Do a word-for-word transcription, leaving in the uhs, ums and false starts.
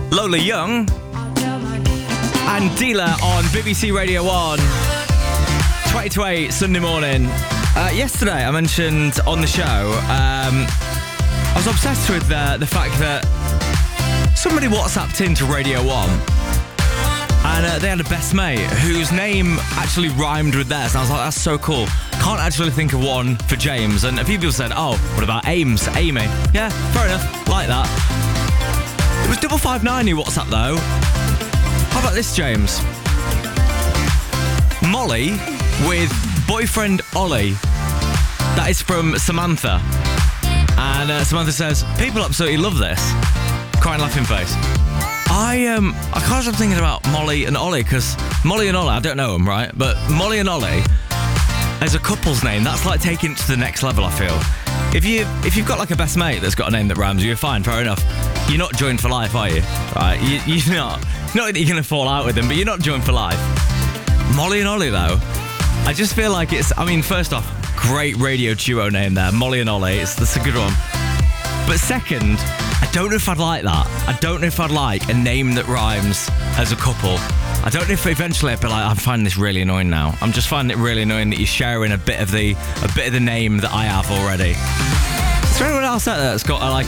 Lola Young and Dealer on B B C Radio one. twenty to eight, Sunday morning. Uh, yesterday, I mentioned on the show, um, I was obsessed with uh, the fact that somebody WhatsApped into Radio one and uh, they had a best mate whose name actually rhymed with theirs. And I was like, that's so cool. Can't actually think of one for James. And a few people said, oh, what about Ames? Amy? Yeah, fair enough. Like that. It was double five nine who WhatsApp though. How about this, James? Molly with boyfriend Ollie. That is from Samantha. And uh, Samantha says, people absolutely love this. Crying laughing face. I um I can't stop thinking about Molly and Ollie, because Molly and Ollie, I don't know them, right? But Molly and Ollie as a couple's name, that's like taking it to the next level, I feel. If you if you've got like a best mate that's got a name that rhymes, you're fine, fair enough. You're not joined for life, are you? Right? You, you're not. Not that you're gonna fall out with them, but you're not joined for life. Molly and Ollie though, I just feel like it's. I mean, first off, great radio duo name there, Molly and Ollie. It's that's a good one. But second, I don't know if I'd like that. I don't know if I'd like a name that rhymes as a couple. I don't know if eventually I'd be like, I'm finding this really annoying now. I'm just finding it really annoying that you're sharing a bit of the a bit of the name that I have already. Is there anyone else out there that's got a, like